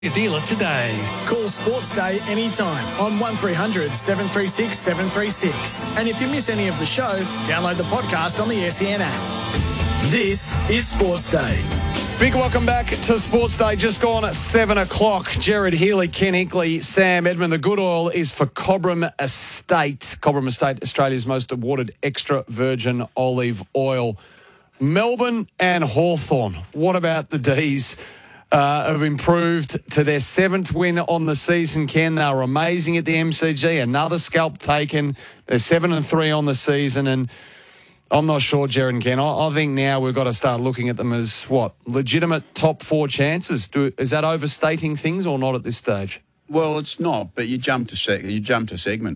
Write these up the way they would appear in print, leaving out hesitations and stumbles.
Your dealer today. Call Sports Day anytime on 1300 736 736. And if you miss any of the show, download the podcast on the SEN app. This is Sports Day. Big welcome back to Sports Day. Just gone at 7 o'clock. Jared Healy, Ken Hinkley, Sam Edmund. The good oil is for Cobram Estate. Cobram Estate, Australia's most awarded extra virgin olive oil. Melbourne and Hawthorn. What about the D's? Have improved to their 7th win on the season, Ken. They were amazing at the MCG. Another scalp taken. They're 7-3 on the season, and I'm not sure, Jared and Ken. I think now we've got to start looking at them as, legitimate top 4 chances. Is that overstating things or not at this stage? Well, it's not, but you jumped a segment.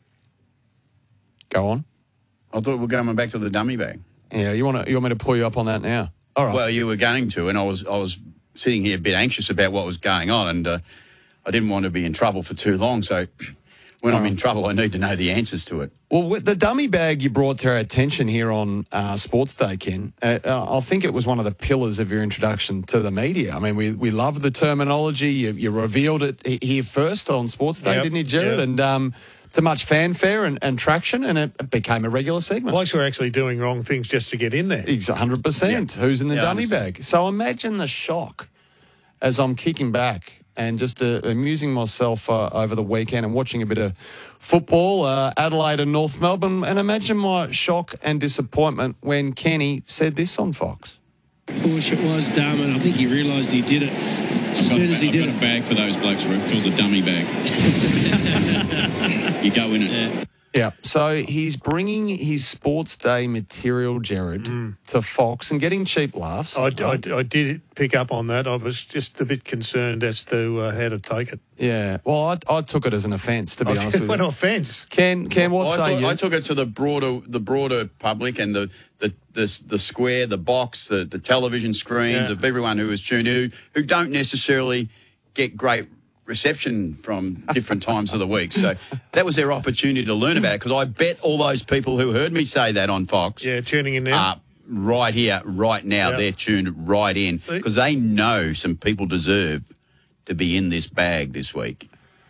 Go on. I thought we were going back to the dummy bag. Yeah, you want me to pull you up on that now? All right. Well, you were going to, and I was sitting here a bit anxious about what was going on, and I didn't want to be in trouble for too long. So when I'm in trouble, I need to know the answers to it. Well, with the dummy bag you brought to our attention here on Sports Day, Ken, I think it was one of the pillars of your introduction to the media. I mean, we love the terminology. You revealed it here first on Sports Day, didn't you, Jared? Yep. And to much fanfare and traction, and it became a regular segment. Blokes were actually doing wrong things just to get in there. 100%. Who's in the dummy bag? So imagine the shock as I'm kicking back and just amusing myself over the weekend and watching a bit of football, Adelaide and North Melbourne, and imagine my shock and disappointment when Kenny said this on Fox. Push, it was dumb, and I think he realised he did it as soon as he did it. I've got a bag for those blokes, Rick, called the dummy bag. You go in it. Yeah, so he's bringing his Sports Day material, Jared, to Fox and getting cheap laughs. I did pick up on that. I was just a bit concerned as to how to take it. Yeah, well, I took it as an offence, to be honest with you. An offence. Ken, what say you? I took it to the broader public and the square, the box, the television screens of everyone who was tuned in, who don't necessarily get great reception from different times of the week. So that was their opportunity to learn about it, because I bet all those people who heard me say that on Fox tuning in now. Right here, right now, they're tuned right in, because they know some people deserve to be in this bag this week.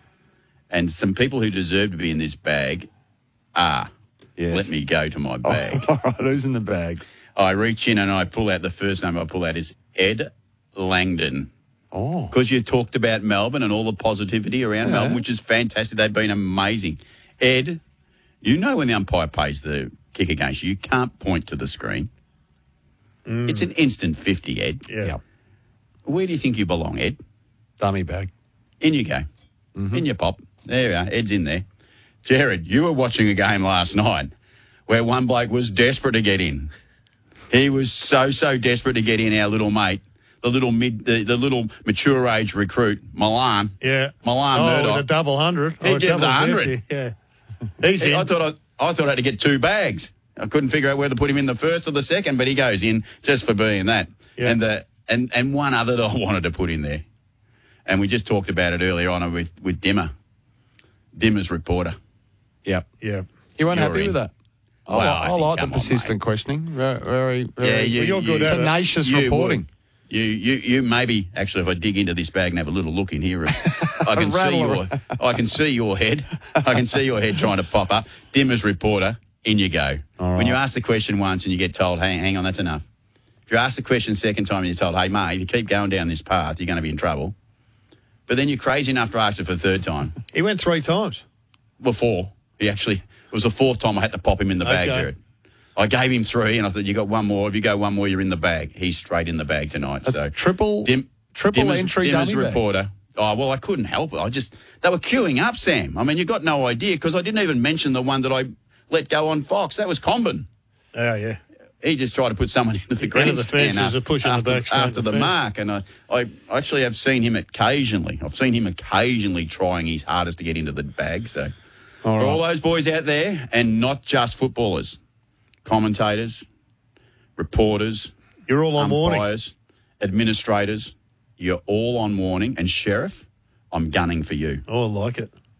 And some people who deserve to be in this bag are, let me go to my bag. All right, who's in the bag? I reach in and I pull out, the first name I pull out is Ed Langdon. Oh. Because you talked about Melbourne and all the positivity around Melbourne, which is fantastic. They've been amazing. Ed, you know when the umpire pays the kick against you, you can't point to the screen. It's an instant 50, Ed. Yeah. Where do you think you belong, Ed? Dummy bag. In you go. In your pop. There you are. Ed's in there. Jared, you were watching a game last night where one bloke was desperate to get in. He was so desperate to get in, our little mate. The little mature age recruit, Milan. Yeah. Milan Murdoch. With a double 100. He did the 100. Yeah. He's in. I thought I had to get 2 bags. I couldn't figure out whether to put him in the first or the second, but he goes in just for being that. Yeah. And one other that I wanted to put in there. And we just talked about it earlier on with Dimmer. Dimmer's reporter. Yep. Yeah. You weren't happy with that? Well, I like the persistent questioning. Very you're good at tenacious reporting. You maybe, actually, if I dig into this bag and have a little look in here, I can see your head. I can see your head trying to pop up. Dimmer's reporter, in you go. Right. When you ask the question once and you get told, hang on, that's enough. If you ask the question second time and you're told, hey, mate, if you keep going down this path, you're going to be in trouble. But then you're crazy enough to ask it for the third time. He went 3 times. Well, 4. It was the 4th time I had to pop him in the bag, Jared. I gave him 3, and I thought, you got 1 more. If you go 1 more, you're in the bag. He's straight in the bag tonight. So triple entry dummy reporter. Oh, well, I couldn't help it. They were queuing up, Sam. I mean, you got no idea, because I didn't even mention the one that I let go on Fox. That was Combin. Oh, yeah. He just tried to put someone into the grandstand after the mark. And I actually have seen him occasionally. I've seen him occasionally trying his hardest to get into the bag. So all those boys out there, and not just footballers, commentators, reporters, you're all on umpires, warning. Administrators, you're all on warning. And Sheriff, I'm gunning for you. Oh, I like it.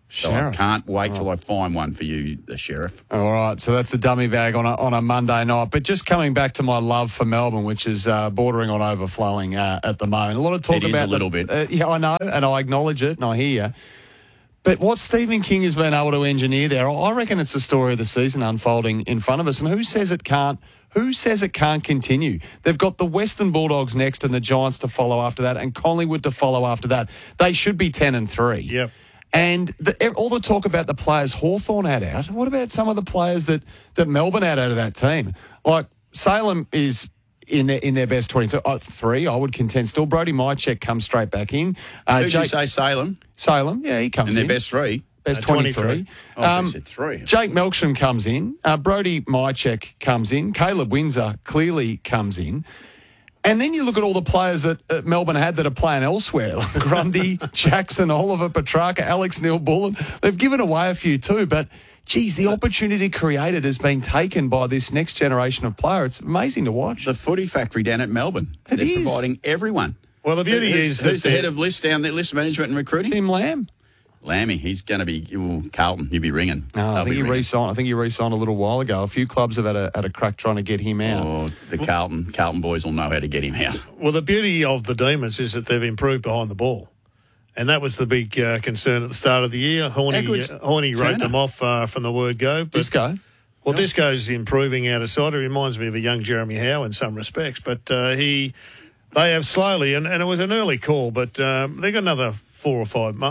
So Sheriff. I can't wait till I find one for you, the Sheriff. All right, so that's the dummy bag on a Monday night. But just coming back to my love for Melbourne, which is bordering on overflowing at the moment. A lot of talk It is about a little bit. Yeah, I know, and I acknowledge it, and I hear you. But what Stephen King has been able to engineer there, I reckon it's the story of the season unfolding in front of us. And who says it can't? Who says it can't continue? They've got the Western Bulldogs next, and the Giants to follow after that, and Collingwood to follow after that. They should be 10-3. Yep. And all the talk about the players Hawthorn had out, what about some of the players that Melbourne had out of that team? Like Salem is in their best 23, I would contend still. Brody Mychek comes straight back in. Who did you say, Salem? Salem, yeah, he comes In in. their best three? Best 23. Oh, you said three. Jake Melksham comes in. Brody Mychek comes in. Caleb Windsor clearly comes in. And then you look at all the players that Melbourne had that are playing elsewhere, like Grundy, Jackson, Oliver, Petrarca, Alex Neil-Bullen. They've given away a few too, but, geez, the opportunity created has been taken by this next generation of player. It's amazing to watch. The footy factory down at Melbourne. It They're is. providing everyone. Well, the beauty is Who's that the head of list down there, list management and recruiting? Tim Lamb. Lammy, he's going to be Carlton. He'll be ringing. I think he re-signed a little while ago. A few clubs have had a crack trying to get him out. Oh, the Carlton boys will know how to get him out. Well, the beauty of the Demons is that they've improved behind the ball. And that was the big concern at the start of the year. Horny wrote them off from the word go. But, Disco. Well, Disco's improving out of sight. It reminds me of a young Jeremy Howe in some respects. But they have slowly, and it was an early call, but they've got another 4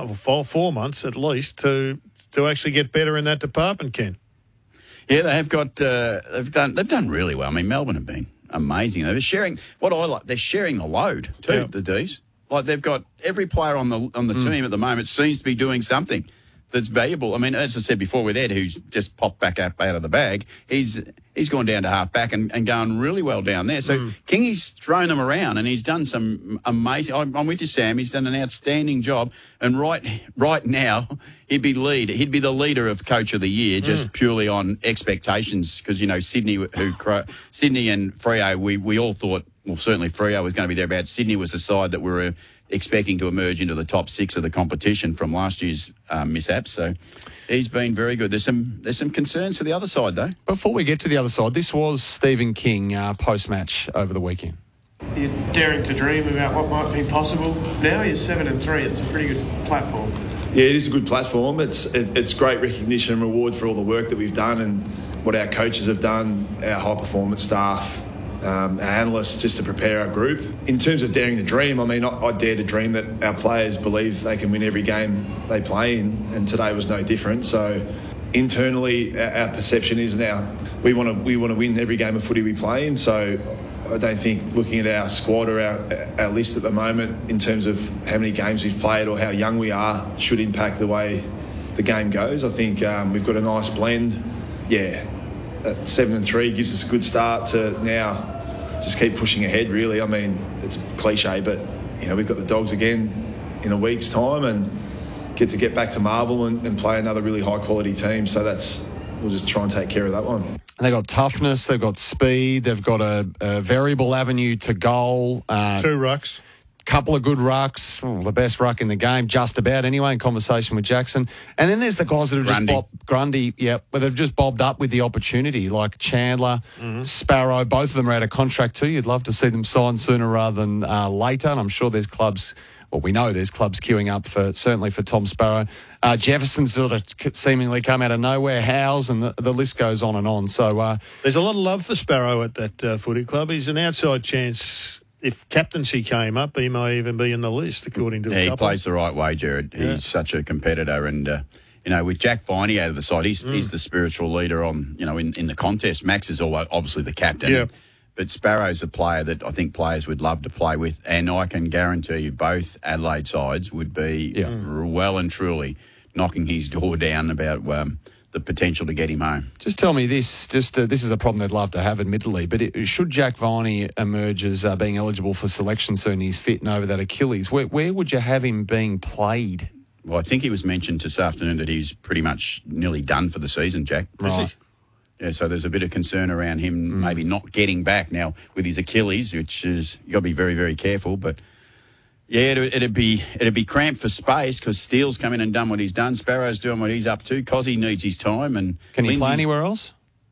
months at least to actually get better in that department, Ken. Yeah, they have got. They've done really well. I mean, Melbourne have been amazing. They're sharing what I like. They're sharing the load too. Yep. The D's, like they've got every player on the team at the moment seems to be doing something that's valuable. I mean, as I said before, with Ed, who's just popped back out of the bag, he's gone down to half back and going really well down there. So Kingy's thrown them around and he's done some amazing. I'm with you, Sam. He's done an outstanding job. And right now, he'd be the leader of Coach of the Year just purely on expectations because Sydney and Freo, we all thought. Well, certainly Freo was going to be thereabouts. Sydney was the side that we were expecting to emerge into the top 6 of the competition from last year's mishaps. So he's been very good. There's some concerns for the other side, though. Before we get to the other side, this was Stephen King post-match over the weekend. You're daring to dream about what might be possible. Now you're 7-3. It's a pretty good platform. Yeah, it is a good platform. It's great recognition and reward for all the work that we've done and what our coaches have done, our high-performance staff, our analysts, just to prepare our group. In terms of daring to dream, I mean, I dare to dream that our players believe they can win every game they play in, and today was no different. So internally, our perception is now we want to win every game of footy we play in. So I don't think looking at our squad or our list at the moment in terms of how many games we've played or how young we are should impact the way the game goes. I think we've got a nice blend. Yeah, that 7-3 gives us a good start to now just keep pushing ahead, really. I mean, it's cliche, but we've got the Dogs again in a week's time and get back to Marvel and play another really high-quality team. So we'll just try and take care of that one. And they've got toughness, they've got speed, they've got a variable avenue to goal. 2 rucks. Couple of good rucks, the best ruck in the game, just about anyway, in conversation with Jackson. And then there's the guys that have Grundy, where they've just bobbed up with the opportunity, like Chandler, Sparrow. Both of them are out of contract too. You'd love to see them sign sooner rather than later. And I'm sure there's clubs. Well, we know there's clubs queuing up certainly for Tom Sparrow. Jefferson's sort of seemingly come out of nowhere. Howes, and the list goes on and on. So there's a lot of love for Sparrow at that footy club. He's an outside chance. If captaincy came up, he may even be in the list, according to the couple. He plays the right way, Jared. Yeah. He's such a competitor, and with Jack Viney out of the side, he's the spiritual leader on in the contest. Max is obviously the captain. Yeah. But Sparrow's a player that I think players would love to play with, and I can guarantee you both Adelaide sides would be well and truly knocking his door down about the potential to get him home. Just tell me this. This is a problem they'd love to have, admittedly, but should Jack Viney emerge as being eligible for selection soon, he's fitting over that Achilles, where would you have him being played? Well, I think he was mentioned this afternoon that he's pretty much nearly done for the season, Jack. Right. Yeah, so there's a bit of concern around him maybe not getting back now with his Achilles, which is, you've got to be very, very careful. But Yeah, it'd be cramped for space because Steele's come in and done what he's done. Sparrow's doing what he's up to. Cozzy needs his time. And can he play anywhere else?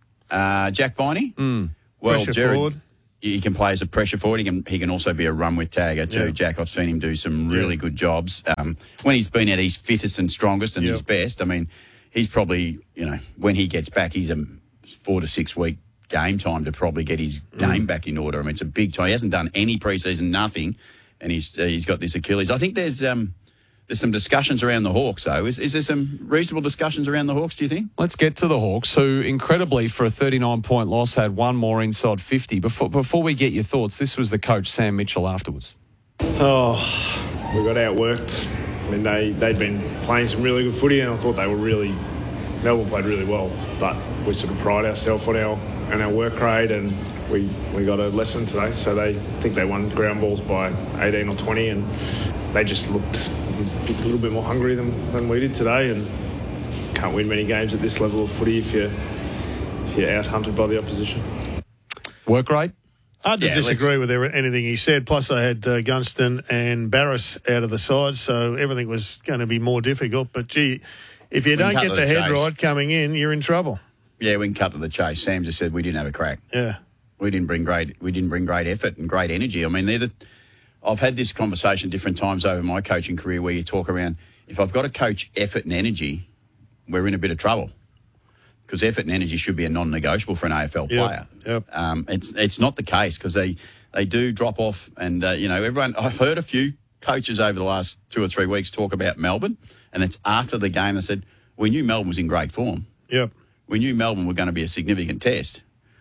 Jack Viney? Well, pressure Jared, forward. He can play as a pressure forward. He can also be a run with tagger too. Yeah. Jack, I've seen him do some really good jobs. When he's been at his fittest and strongest and his best, I mean, he's probably, when he gets back, he's a 4 to 6 week game time to probably get his game back in order. I mean, it's a big time. He hasn't done any preseason, nothing, and he's got this Achilles. I think there's some discussions around the Hawks, though. Is there some reasonable discussions around the Hawks, do you think? Let's get to the Hawks, who, incredibly, for a 39-point loss, had one more inside 50. Before we get your thoughts, this was the coach, Sam Mitchell, afterwards. Oh, we got outworked. I mean, they'd been playing some really good footy, and I thought Melbourne played really well, but we sort of pride ourselves on our work rate, and we got a lesson today. So I think they won ground balls by 18 or 20, and they just looked a little bit more hungry than we did today, and can't win many games at this level of footy if you're out-hunted by the opposition. Work rate? Hard to disagree with anything he said. Plus, I had Gunston and Barris out of the side, so everything was going to be more difficult. But, gee, if you don't get the head right coming in, you're in trouble. Yeah, we can cut to the chase. Sam just said we didn't have a crack. Yeah. We didn't bring great effort and great energy. I mean, I've had this conversation different times over my coaching career where you talk around, if I've got to coach effort and energy, we're in a bit of trouble. Because effort and energy should be a non-negotiable for an AFL player. Yep. It's not the case because they do drop off. And, everyone, I've heard a few coaches over the last 2 or 3 weeks talk about Melbourne, and it's after the game they said, we knew Melbourne was in great form. Yep. We knew Melbourne were going to be a significant test.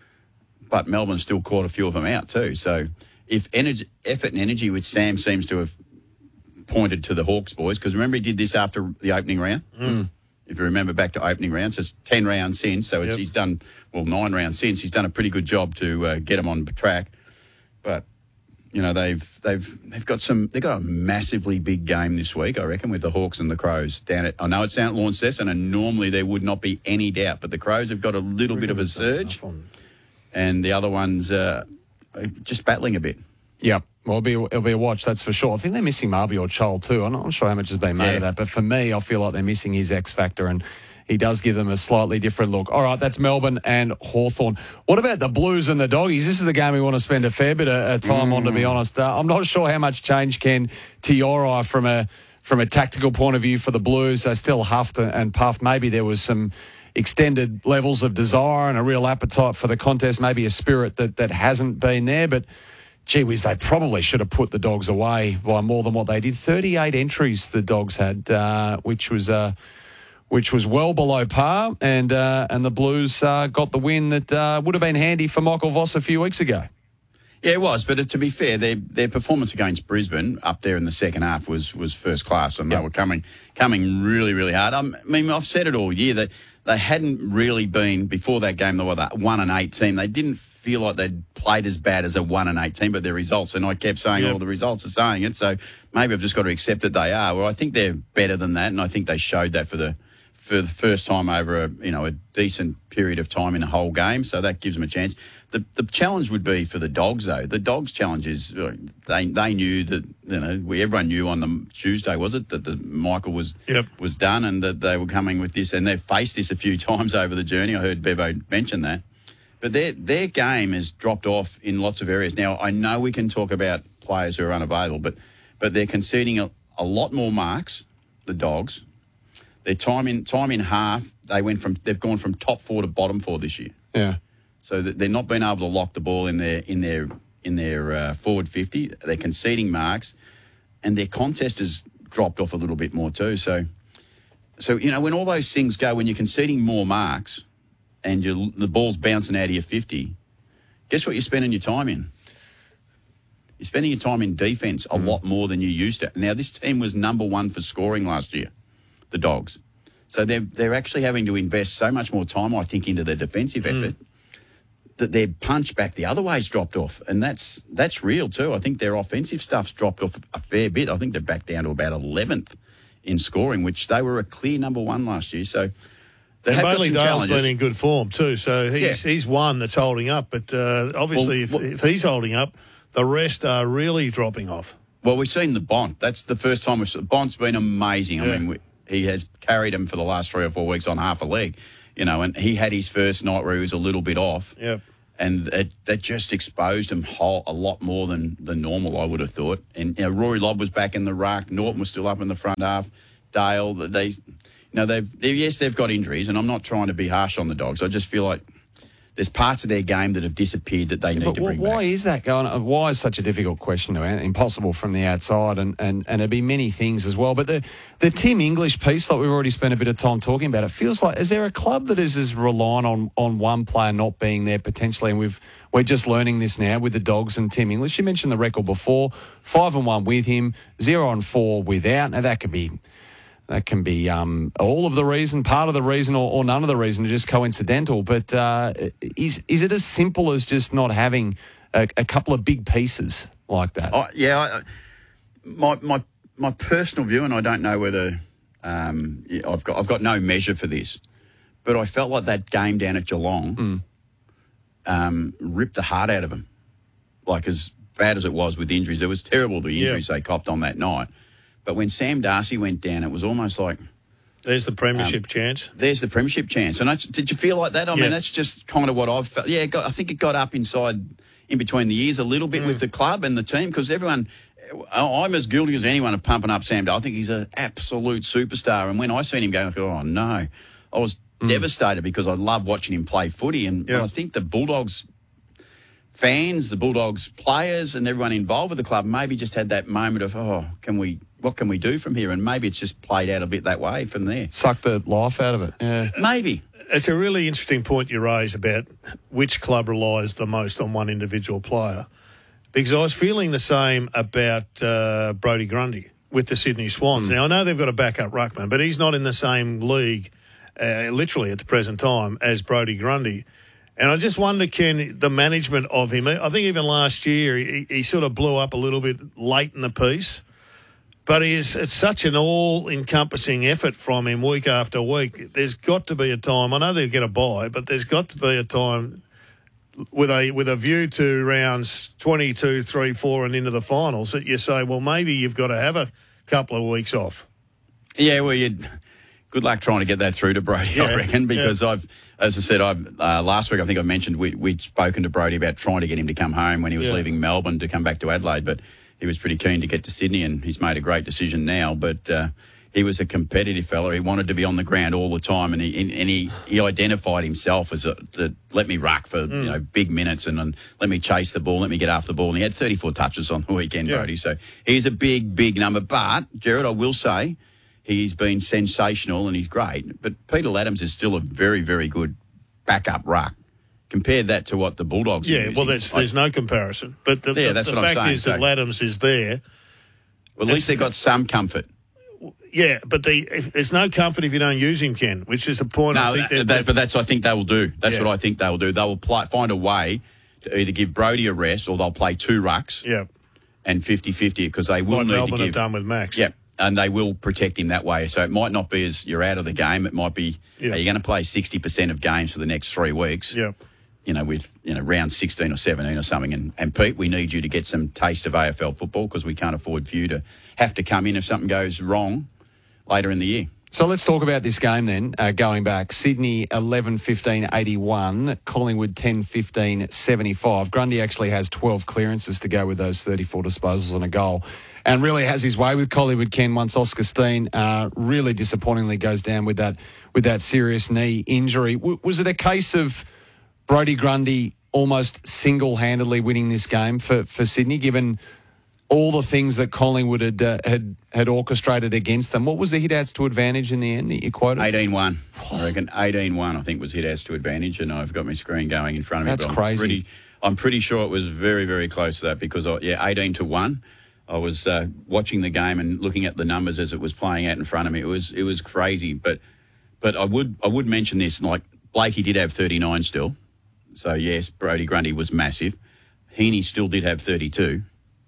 But Melbourne still caught a few of them out too. So if effort and energy, which Sam seems to have pointed to the Hawks boys, because remember he did this after the opening round? If you remember back to opening rounds, it's 10 rounds since, so he's done, 9 rounds since. He's done a pretty good job to get them on track. But, they've got a massively big game this week, I reckon, with the Hawks and the Crows down at, I know it's down at Launceston, and normally there would not be any doubt, but the Crows have got a little bit of a surge, and the other ones are just battling a bit. Yep. Well, it'll be a watch, that's for sure. I think they're missing Marby Chol too. I'm not sure how much has been made of that, but for me, I feel like they're missing his X factor, and he does give them a slightly different look. All right, that's Melbourne and Hawthorn. What about the Blues and the Doggies? This is the game we want to spend a fair bit of time on, to be honest. I'm not sure how much change to your eye from a tactical point of view for the Blues. They still huffed and puffed. Maybe there was some extended levels of desire and a real appetite for the contest, maybe a spirit that hasn't been there, but gee whiz, they probably should have put the Dogs away by more than what they did. 38 entries the Dogs had, which was well below par, and the Blues got the win that would have been handy for Michael Voss a few weeks ago. Yeah, it was, but to be fair, their performance against Brisbane up there in the second half was first class, and they were coming really, really hard. I mean, I've said it all year that they hadn't really been, before that game, they were that 1-8 team. They didn't feel like they'd played as bad as a 1-8 team, but their results, and I kept saying all the results are saying it, so maybe I've just got to accept that they are. Well, I think they're better than that, and I think they showed that for the first time over a decent period of time in a whole game, so that gives them a chance. The challenge would be for the Dogs, though. The Dogs' challenge is they knew that everyone knew on the Tuesday, was it, that the Michael was done and that they were coming with this, and they've faced this a few times over the journey. I heard Bevo mention that, but their game has dropped off in lots of areas. Now I know we can talk about players who are unavailable, but they're conceding a lot more marks. The Dogs. Their time in half, they've gone from top 4 to bottom 4 this year. Yeah. So they're not being able to lock the ball in their forward 50. They're conceding marks, and their contest has dropped off a little bit more too. So when all those things go, when you're conceding more marks, and the ball's bouncing out of your 50, guess what you're spending your time in? You're spending your time in defence a lot more than you used to. Now this team was number 1 for scoring last year, the Dogs. So they're actually having to invest so much more time, I think, into their defensive effort, that their punch back the other way's dropped off, and that's real too. I think their offensive stuff's dropped off a fair bit. I think they're back down to about 11th in scoring, which they were a clear number 1 last year. So they have got some Dale's challenges. been in good form too, so he's one that's holding up. But obviously, if he's holding up, the rest are really dropping off. Well, we've seen the Bont. That's the first time Bont's been amazing. Yeah. I mean, he has carried him for the last 3 or 4 weeks on half a leg, and he had his first night where he was a little bit off. Yep. And that just exposed him a lot more than normal, I would have thought. And Rory Lobb was back in the ruck. Norton was still up in the front half. Dale, they've got injuries, and I'm not trying to be harsh on the Dogs. I just feel like there's parts of their game that have disappeared that they need to bring back. Why is that going on? Why is such a difficult question to answer? Impossible from the outside, and there'd be many things as well. But the Tim English piece, like we've already spent a bit of time talking about, it feels like, is there a club that is as reliant on one player not being there potentially? And we're just learning this now with the Dogs and Tim English. You mentioned the record before, 5-1 with him, 0-4 without. Now that can be all of the reason, part of the reason, or none of the reason, just coincidental. But is it as simple as just not having a couple of big pieces like that? My personal view, and I don't know whether I've got no measure for this, but I felt like that game down at Geelong ripped the heart out of them. Like, as bad as it was with injuries, it was terrible, the injuries they copped on that night. But when Sam Darcy went down, it was almost like... There's the premiership chance. There's the premiership chance. And did you feel like that? I mean, that's just kind of what I've felt. Yeah, I think it got up in between the ears a little bit with the club and the team, because everyone... I'm as guilty as anyone of pumping up Sam Darcy. I think he's an absolute superstar. And when I seen him go, I thought, oh, no. I was devastated because I love watching him play footy. And I think the Bulldogs fans, the Bulldogs players and everyone involved with the club maybe just had that moment of, what can we do from here? And maybe it's just played out a bit that way from there. Suck the life out of it. Yeah. Maybe. It's a really interesting point you raise about which club relies the most on one individual player, because I was feeling the same about Brodie Grundy with the Sydney Swans. Now, I know they've got a backup ruckman, but he's not in the same league, literally at the present time, as Brodie Grundy. And I just wonder, Ken, the management of him, I think even last year he sort of blew up a little bit late in the piece. But it's such an all-encompassing effort from him week after week. There's got to be a time. I know they'll get a bye, but there's got to be a time with a view to rounds 22, 3, 4 and into the finals that you say, well, maybe you've got to have a couple of weeks off. Yeah, well, good luck trying to get that through to Brodie, I reckon, because as I said, last week I think I mentioned we'd spoken to Brodie about trying to get him to come home when he was leaving Melbourne to come back to Adelaide, but he was pretty keen to get to Sydney, and he's made a great decision now. But he was a competitive fella. He wanted to be on the ground all the time, and he identified himself as let me ruck for big minutes and let me chase the ball, let me get after the ball. And he had 34 touches on the weekend, Brodie. So he's a big, big number. But Gerard, I will say, he's been sensational and he's great. But Peter Laddams is still a very, very good backup ruck. Compare that to what the Bulldogs are using. Well, there's no comparison. But the fact is that Laddams is there. Well, at least they've got some comfort. Yeah, but there's no comfort if you don't use him, Ken, which is the point. No, I think but that's what I think they will do. That's what I think they will do. They will find a way to either give Brodie a rest or they'll play two rucks and 50-50 because they will like need Melbourne to give... have done with Max. Yeah, and they will protect him that way. So it might not be as you're out of the game. It might be you're going to play 60% of games for the next 3 weeks. Yeah. With round 16 or 17 or something. And Pete, we need you to get some taste of AFL football because we can't afford for you to have to come in if something goes wrong later in the year. So let's talk about this game then, going back. Sydney 11-15-81, Collingwood 10-15-75. Grundy actually has 12 clearances to go with those 34 disposals and a goal, and really has his way with Collingwood, Ken, once Oscar Steen really disappointingly goes down with that serious knee injury. Was it a case of Brodie Grundy almost single-handedly winning this game for Sydney, given all the things that Collingwood had orchestrated against them? What was the hit-outs to advantage in the end that you quoted? 18-1. I reckon 18-1, I think, was hit-outs to advantage, and I've got my screen going in front of me. That's crazy. I'm pretty sure it was very, very close to that because, 18-1. I was watching the game and looking at the numbers as it was playing out in front of me. It was crazy, but I would mention this, like Blakey did have 39 still. So, yes, Brodie Grundy was massive. Heaney still did have 32.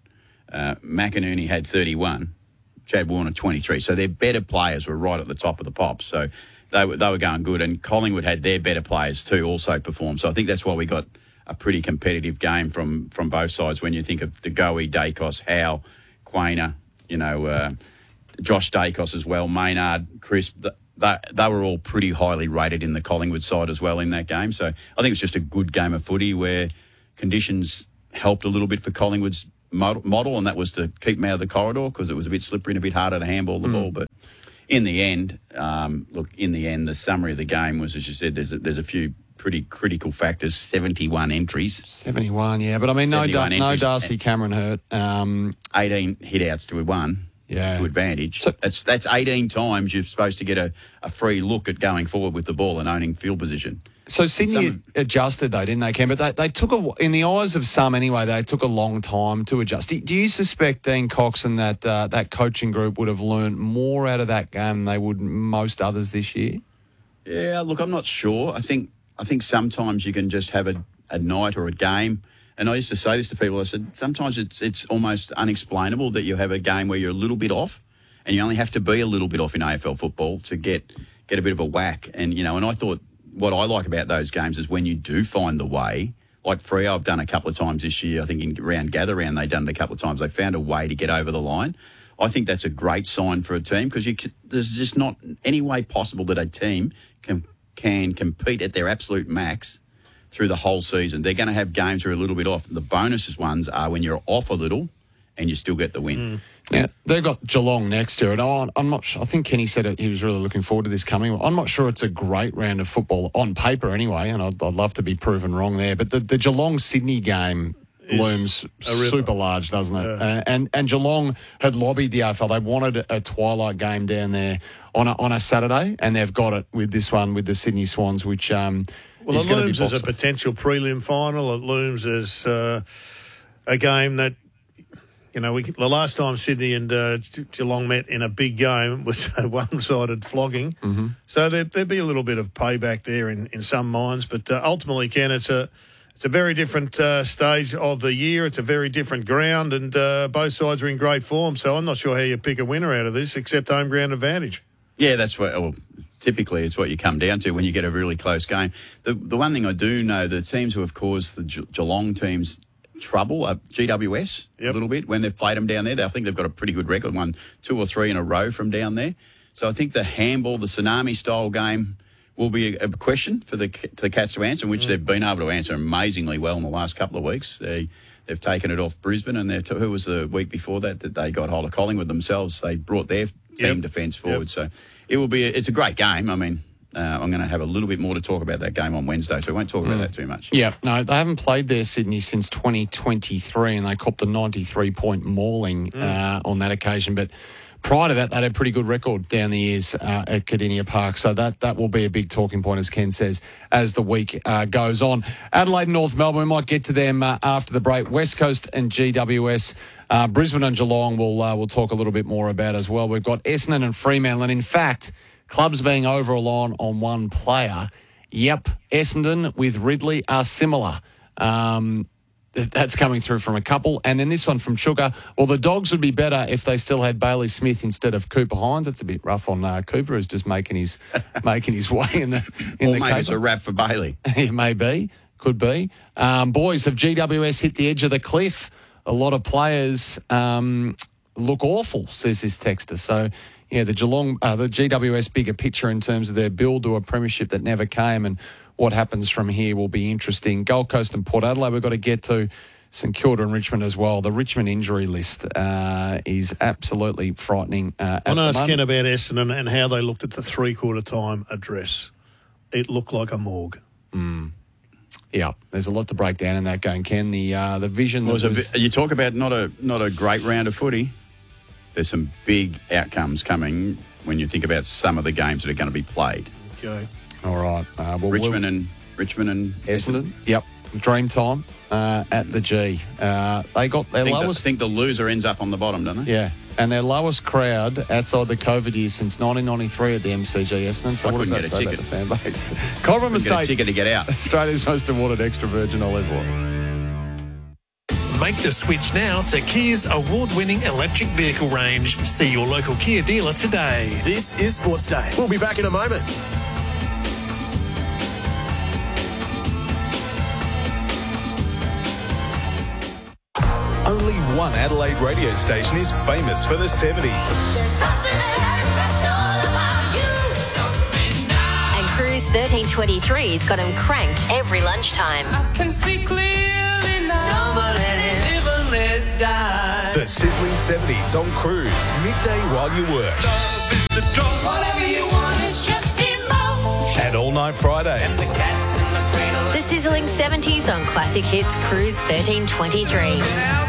McInerney had 31. Chad Warner, 23. So their better players were right at the top of the pops. So they were going good. And Collingwood had their better players too also perform. So I think that's why we got a pretty competitive game from both sides when you think of De Goey, Dacos, Howe, Quainer, Josh Dacos as well, Maynard, Chris. They were all pretty highly rated in the Collingwood side as well in that game. So I think it's just a good game of footy where conditions helped a little bit for Collingwood's model, and that was to keep them out of the corridor because it was a bit slippery and a bit harder to handball the ball. But in the end, the summary of the game was, as you said, there's a few pretty critical factors. 71 entries. 71, yeah. But I mean, no Darcy Cameron hurt. 18 hit-outs to 1. Yeah. To advantage. So, that's 18 times you're supposed to get a free look at going forward with the ball and owning field position. So Sydney adjusted though, didn't they, Ken? But they took in the eyes of some anyway, they took a long time to adjust. Do you suspect Dean Cox and that coaching group would have learned more out of that game than they would most others this year? Yeah, look, I'm not sure. I think sometimes you can just have a night or a game. And I used to say this to people. I said, sometimes it's almost unexplainable that you have a game where you're a little bit off, and you only have to be a little bit off in AFL football to get a bit of a whack. And, and I thought what I like about those games is when you do find the way, like Freo I've done a couple of times this year, I think in gather round they've done it a couple of times, they found a way to get over the line. I think that's a great sign for a team because there's just not any way possible that a team can compete at their absolute max through the whole season. They're going to have games that are a little bit off. The bonus ones are when you're off a little and you still get the win. Yeah, they've got Geelong next year, and I'm not sure. I think Kenny said he was really looking forward to this coming. I'm not sure it's a great round of football on paper anyway, and I'd love to be proven wrong there. But the Geelong-Sydney game looms super large, doesn't it? Yeah. And Geelong had lobbied the AFL. They wanted a twilight game down there on a Saturday, and they've got it with this one with the Sydney Swans, which well, it looms as a potential prelim final. It looms as a game that, the last time Sydney and Geelong met in a big game was a one-sided flogging. Mm-hmm. So there'd be a little bit of payback there in some minds. But ultimately, Ken, it's a very different stage of the year. It's a very different ground, and both sides are in great form. So I'm not sure how you pick a winner out of this, except home ground advantage. Yeah, that's what. Well, typically, it's what you come down to when you get a really close game. The one thing I do know, the teams who have caused the Geelong teams trouble are GWS a little bit when they've played them down there. I think they've got a pretty good record, won 2 or 3 in a row from down there. So I think the handball, the tsunami-style game, will be a question for the Cats to answer, which they've been able to answer amazingly well in the last couple of weeks. They've taken it off Brisbane, and who was the week before that they got hold of Collingwood themselves? They brought their team defence forward. So it's a great game. I mean, I'm going to have a little bit more to talk about that game on Wednesday, so we won't talk about that too much. Yeah, no, they haven't played there, Sydney, since 2023, and they copped a 93-point mauling on that occasion. But prior to that, they had a pretty good record down the years at Cardinia Park, so that will be a big talking point, as Ken says, as the week goes on. Adelaide and North Melbourne, we might get to them after the break. West Coast and GWS. Brisbane and Geelong we'll talk a little bit more about as well. We've got Essendon and Fremantle, and in fact, clubs being over-reliant on one player. Yep, Essendon with Ridley are similar. That's coming through from a couple. And then this one from Chuka. Well, the Dogs would be better if they still had Bailey Smith instead of Cooper Hines. That's a bit rough on Cooper, who's just making his way in the maybe it's a wrap for Bailey. It may be. Could be. Boys, have GWS hit the edge of the cliff? A lot of players look awful, says this texter. So, yeah, the GWS bigger picture in terms of their build to a premiership that never came, and what happens from here will be interesting. Gold Coast and Port Adelaide we've got to get to. St Kilda and Richmond as well. The Richmond injury list is absolutely frightening. I want to ask Ken about Essendon and how they looked at the three-quarter time address. It looked like a morgue. Yeah, there's a lot to break down in that game, Ken. The vision you talk about not a great round of footy. There's some big outcomes coming when you think about some of the games that are going to be played. Okay. All right. Richmond and Essendon. Yep. Dream time at the G. They got their lowest. I think the loser ends up on the bottom, don't they? Yeah. And their lowest crowd outside the COVID year since 1993 at the MCG Essendon. So what does that say about the fan base? Cobram Estate. Get a ticket to get out. Australia's most awarded extra virgin olive oil. Make the switch now to Kia's award-winning electric vehicle range. See your local Kia dealer today. This is Sports Day. We'll be back in a moment. Only one Adelaide radio station is famous for the 70s. And Cruise 1323's got him cranked every lunchtime. I can see clearly now. Live and let die. The sizzling 70s on Cruise, midday while you work. Love is the drug. Whatever you want is just emotion. And all night Fridays. The sizzling 70s on Classic Hits Cruise 1323.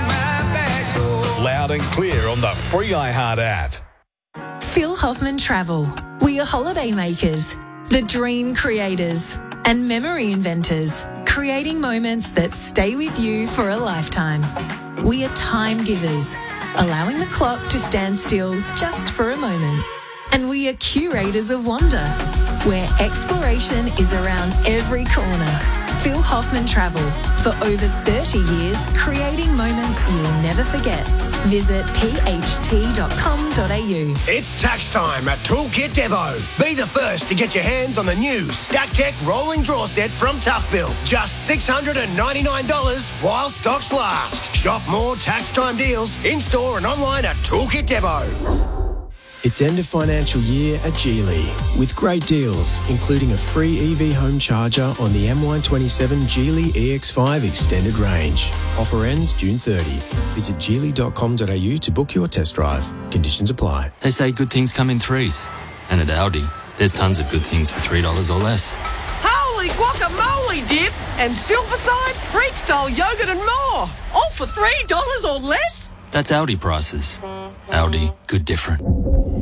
Loud and clear on the free iHeart app. Phil Hoffman Travel. We are holiday makers, the dream creators, and memory inventors, creating moments that stay with you for a lifetime. We are time givers, allowing the clock to stand still just for a moment. And we are curators of wonder, where exploration is around every corner. Phil Hoffman Travel, for over 30 years, creating moments you'll never forget. Visit pht.com.au. It's tax time at Toolkit Depot. Be the first to get your hands on the new StackTech rolling draw set from Toughbill. Just $699 while stocks last. Shop more tax time deals in-store and online at Toolkit Depot. It's end of financial year at Geely with great deals, including a free EV home charger on the MY27 Geely EX5 extended range. Offer ends June 30. Visit geely.com.au to book your test drive. Conditions apply. They say good things come in threes. And at Aldi, there's tons of good things for $3 or less. Holy guacamole dip and Silverside, Freak-style yogurt and more. All for $3 or less? That's Aldi prices. Aldi, good different.